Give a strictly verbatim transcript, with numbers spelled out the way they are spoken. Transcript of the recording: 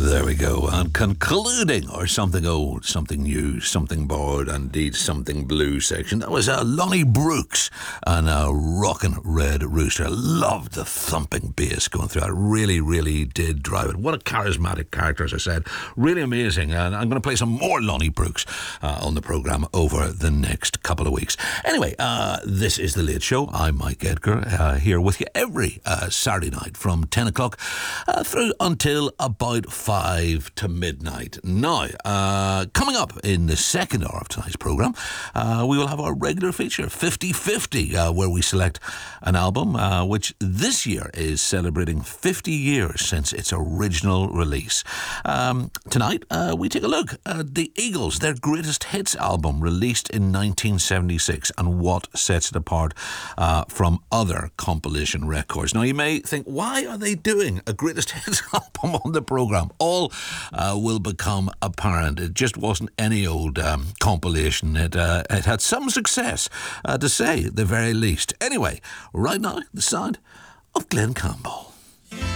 There we go. And concluding our something old, something new, something bored, and indeed something blue section, that was uh, Lonnie Brooks and a uh, Rockin' Red Rooster. Loved the thumping bass going through that. Really, really did drive it. What a charismatic character, as I said. Really amazing. And I'm going to play some more Lonnie Brooks uh, on the programme over the next couple of weeks. Anyway, uh, this is The Late Show. I'm Mike Edgar, uh, here with you every uh, Saturday night from ten o'clock uh, through until about five to midnight. Now, uh, coming up in the second hour of tonight's programme, uh, we will have our regular feature, fifty fifty, uh, where we select an album uh, which this year is celebrating fifty years since its original release. Um, tonight, uh, we take a look at the Eagles, their greatest hits album released in nineteen seventy-six, and what sets it apart uh, from other compilation records. Now, you may think, why are they doing a greatest hits album on the programme? All uh, will become apparent. It just wasn't any old um, compilation. It, uh, it had some success, uh, to say the very least. Anyway, right now, the sound of Glenn Campbell.